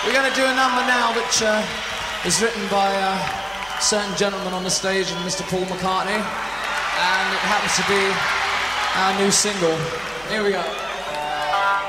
We're going to do a number now which is written by a certain gentleman on the stage, and Mr. Paul McCartney, and it happens to be our new single. Here we go.